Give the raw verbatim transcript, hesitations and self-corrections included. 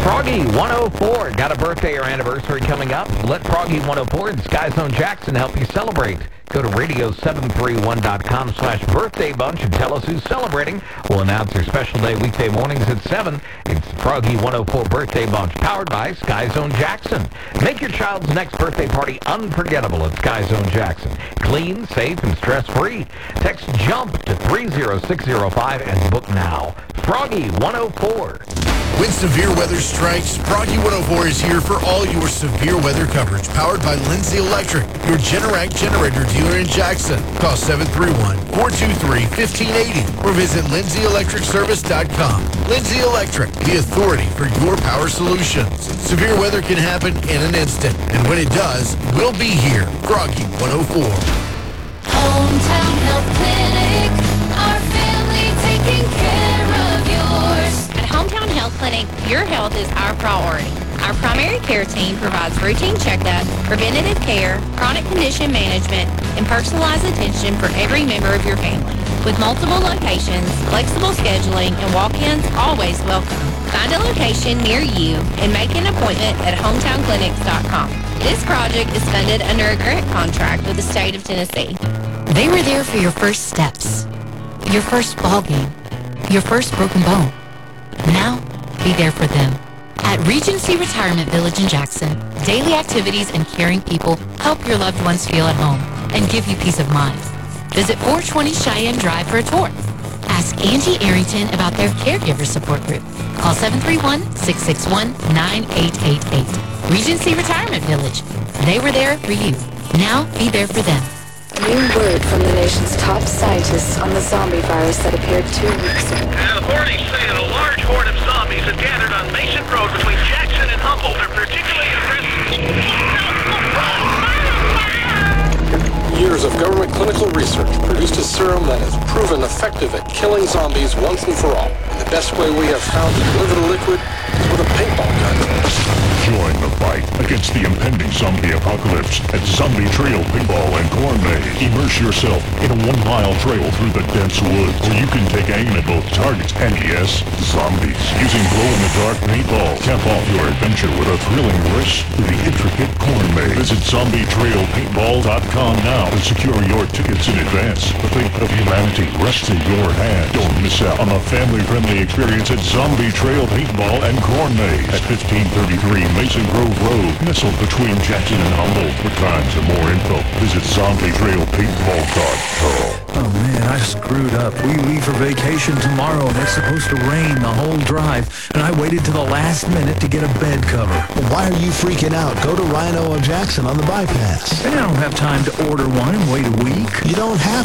Froggy one oh four, got a birthday or anniversary coming up? Let Froggy one oh four and Sky Zone Jackson help you celebrate. Go to radio seven three one dot com slash birthday bunch and tell us who's celebrating. We'll announce your special day weekday mornings at seven. It's the Froggy one oh four Birthday Bunch, powered by Sky Zone Jackson. Make your child's next birthday party unforgettable at Sky Zone Jackson. Clean, safe, and stress-free. Text JUMP to three zero six zero five and book now. Froggy one oh four. When severe weather strikes, Froggy one oh four is here for all your severe weather coverage. Powered by Lindsay Electric, your Generac generator dealer in Jackson. Call seven three one, four two three, one five eight zero or visit lindsay electric service dot com. Lindsay Electric, the authority for your power solutions. Severe weather can happen in an instant, and when it does, we'll be here. Froggy one oh four. Hometown Health Clinic, our family taking care of yours. At Hometown Health Clinic, your health is our priority. Our primary care team provides routine checkup, preventative care, chronic condition management, and personalized attention for every member of your family. With multiple locations, flexible scheduling, and walk-ins always welcome. Find a location near you and make an appointment at hometown clinics dot com. This project is funded under a grant contract with the state of Tennessee. They were there for your first steps, your first ball game, your first broken bone. Now, be there for them. At Regency Retirement Village in Jackson, daily activities and caring people help your loved ones feel at home and give you peace of mind. Visit four twenty Cheyenne Drive for a tour. Ask Angie Arrington about their caregiver support group. Call seven three one, six six one, nine eight eight eight. Regency Retirement Village. They were there for you. Now be there for them. New word from the nation's top scientists on the zombie virus that appeared two weeks ago. And authorities say that a large horde of zombies had gathered on Mason Road between Jackson and Humboldt. They're particularly aggressive. Years of government clinical research produced a serum that has proven effective at killing zombies once and for all. And the best way we have found to deliver the liquid is with a paintball gun. Join the fight against the impending zombie apocalypse at Zombie Trail Paintball and Corn Maze. Immerse yourself in a one-mile trail through the dense woods where you can take aim at both targets and, yes, zombies. Using glow-in-the-dark paintball, cap off your adventure with a thrilling rush through the intricate Corn Maze. Visit zombie trail paintball dot com now to secure your tickets in advance. The fate of humanity rests in your hands. Don't miss out on a family-friendly experience at Zombie Trail Paintball and Corn Maze at fifteen thirty-three Mason Grove Road, nestled between Jackson and Humboldt. For times and more info, visit zombie trail paintball dot com. Oh man, I screwed up. We leave for vacation tomorrow and it's supposed to rain the whole drive, and I waited to the last minute to get a bed cover. Well, why are you freaking out? Go to Rhino of Jackson on the bypass. And I don't have time to order one and wait a week. You don't have